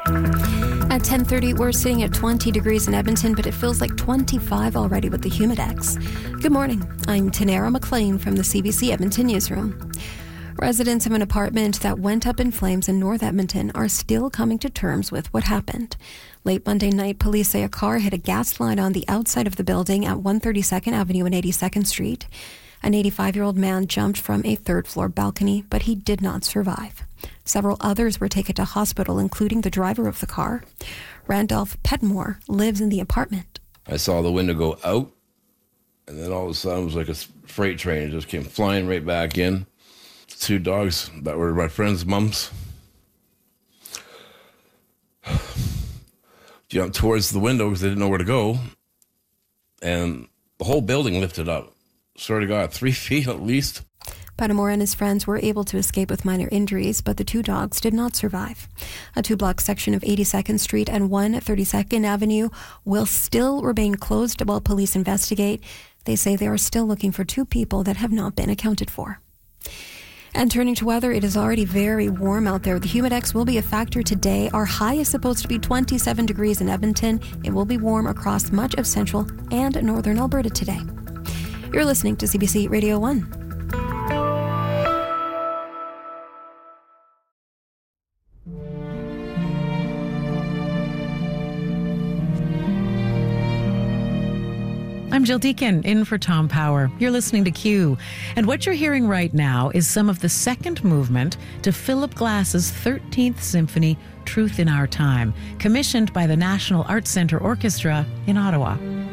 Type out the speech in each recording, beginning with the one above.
At 10:30, we're sitting at 20 degrees in Edmonton, but it feels like 25 already with the Humidex. Good morning. I'm Tanara McLean from the CBC Edmonton newsroom. Residents of an apartment that went up in flames in North Edmonton are still coming to terms with what happened. Late Monday night, police say a car hit a gas line on the outside of the building at 132nd Avenue and 82nd Street. An 85-year-old man jumped from a third-floor balcony, but he did not survive. Several others were taken to hospital, including the driver of the car. Randolph Petmore lives in the apartment. I saw the window go out, and then all of a sudden it was like a freight train. It just came flying right back in. Two dogs that were my friend's mums jumped towards the window because they didn't know where to go, and the whole building lifted up. Swear to God, 3 feet at least. Petmore and his friends were able to escape with minor injuries, but the two dogs did not survive. A 2-block section of 82nd Street and 132nd Avenue will still remain closed while police investigate. They say they are still looking for 2 people that have not been accounted for. And turning to weather, it is already very warm out there. The Humidex will be a factor today. Our high is supposed to be 27 degrees in Edmonton. It will be warm across much of central and northern Alberta today. You're listening to CBC Radio 1. I'm Jill Deacon, in for Tom Power. You're listening to Q. And what you're hearing right now is some of the second movement to Philip Glass's 13th Symphony, Truth in Our Time, commissioned by the National Arts Centre Orchestra in Ottawa.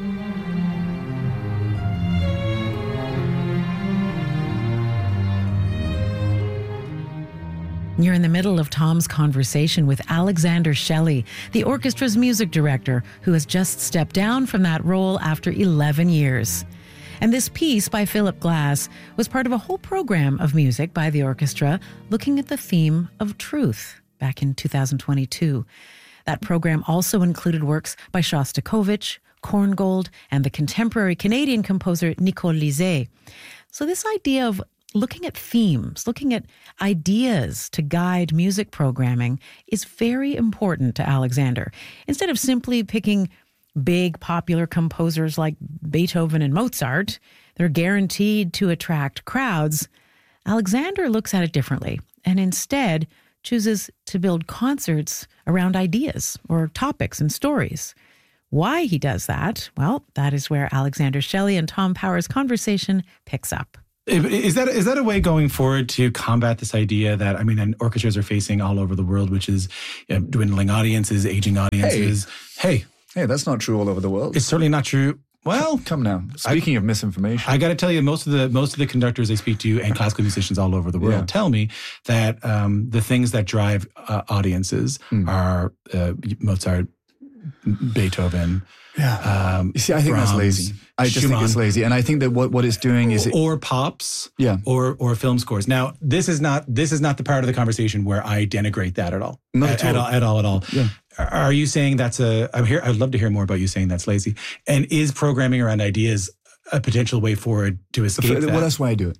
You're in the middle of Tom's conversation with Alexander Shelley, the orchestra's music director, who has just stepped down from that role after 11 years. And this piece by Philip Glass was part of a whole program of music by the orchestra looking at the theme of truth back in 2022. That program also included works by Shostakovich, Korngold, and the contemporary Canadian composer Nicole Lizet. So this idea of looking at themes, looking at ideas to guide music programming is very important to Alexander. Instead of simply picking big popular composers like Beethoven and Mozart that are guaranteed to attract crowds, Alexander looks at it differently and instead chooses to build concerts around ideas or topics and stories. Why he does that, well, that is where Alexander Shelley and Tom Power's conversation picks up. Is that a way going forward to combat this idea that, and orchestras are facing all over the world, which is dwindling audiences, aging audiences? Hey, that's not true all over the world. It's certainly not true. Well, come now. Speaking of misinformation, I got to tell you, most of the conductors I speak to and classical musicians all over the world tell me that the things that drive audiences are Mozart, Beethoven. Yeah. You see, I think Brahms, that's lazy. I just think it's lazy, and I think that what it's doing is or pops, or film scores. Now, this is not the part of the conversation where I denigrate that at all. Not at all. Yeah. Are you saying that's I'd love to hear more about you saying that's lazy. And is programming around ideas a potential way forward to escape that? Well, that's why I do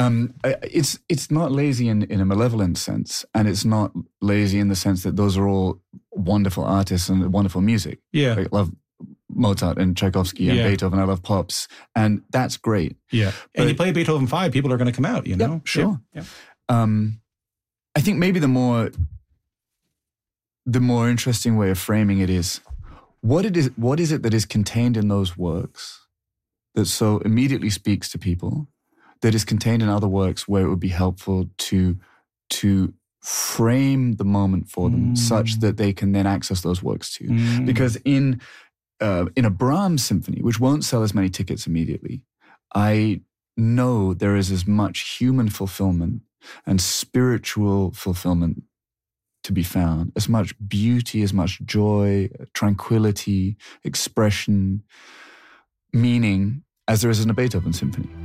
it. It's not lazy in a malevolent sense, and it's not lazy in the sense that those are all wonderful artists and wonderful music. Yeah. I love Mozart and Tchaikovsky and Beethoven. I love pops, and that's great. Yeah. And you play Beethoven 5, people are going to come out, you know? Yeah, sure. Yeah. I think maybe the more interesting way of framing it is what is it that is contained in those works that so immediately speaks to people, that is contained in other works where it would be helpful to frame the moment for them such that they can then access those works too. Because in a Brahms symphony, which won't sell as many tickets immediately, I know there is as much human fulfillment and spiritual fulfillment to be found, as much beauty, as much joy, tranquility, expression, meaning as there is in a Beethoven symphony.